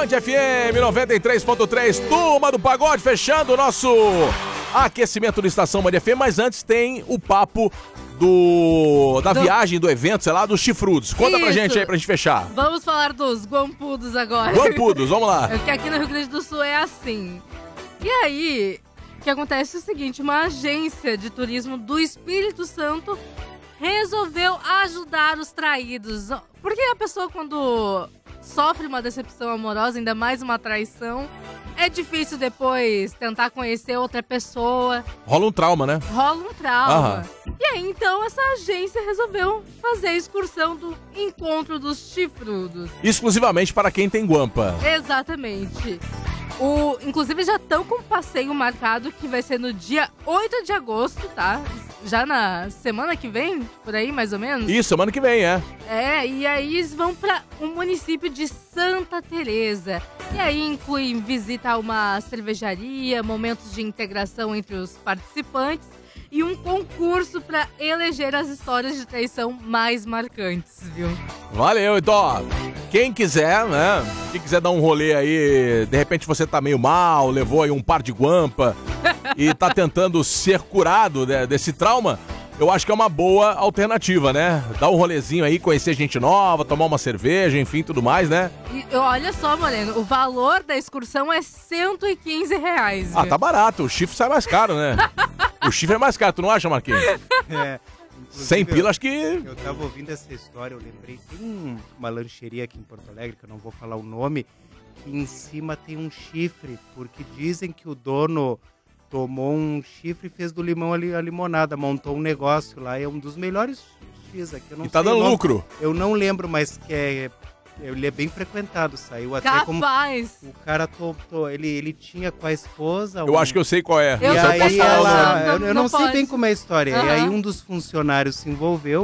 Band FM 93.3, Turma do Pagode, fechando o nosso aquecimento do Estação Band FM, mas antes tem o papo da viagem, do evento, sei lá, dos chifrudos. Conta pra gente aí, pra gente fechar. Vamos falar dos guampudos agora. Guampudos, vamos lá. Porque aqui no Rio Grande do Sul é assim. E aí, o que acontece é o seguinte, uma agência de turismo do Espírito Santo resolveu ajudar os traídos. Porque a pessoa, quando sofre uma decepção amorosa, ainda mais uma traição, é difícil depois tentar conhecer outra pessoa. Rola um trauma, né? Rola um trauma. E aí, então, essa agência resolveu fazer a excursão do Encontro dos Chifrudos. Exclusivamente para quem tem guampa. Exatamente. Inclusive, já estão com um passeio marcado que vai ser no dia 8 de agosto, tá? Já na semana que vem, por aí, mais ou menos. Isso, semana que vem, é. E aí eles vão para o município de Santa Teresa. E aí inclui visita a uma cervejaria, momentos de integração entre os participantes e um concurso para eleger as histórias de traição mais marcantes, viu? Valeu, então, ó, quem quiser, né, quem quiser dar um rolê aí, de repente você tá meio mal, levou aí um par de guampa e tá tentando ser curado desse trauma, eu acho que é uma boa alternativa, né? Dar um rolezinho aí, conhecer gente nova, tomar uma cerveja, enfim, tudo mais, né? E olha só, Moreno, o valor da excursão é R$115. Viu? Ah, tá barato, o chifre sai mais caro, né? O chifre é mais caro, tu não acha, Marquinhos? É. 100 pila, acho que... Eu tava ouvindo essa história, eu lembrei, tem uma lancheria aqui em Porto Alegre, que eu não vou falar o nome, que em cima tem um chifre, porque dizem que o dono tomou um chifre e fez do limão ali a limonada, montou um negócio lá, é um dos melhores X aqui. Eu não e tá sei dando lucro. Eu não lembro, mas que ele é bem frequentado, saiu até Capaz. como... O cara ele tinha com a esposa... Eu acho que eu sei qual é. E aí eu eu não sei pode. bem como é a história. E aí um dos funcionários se envolveu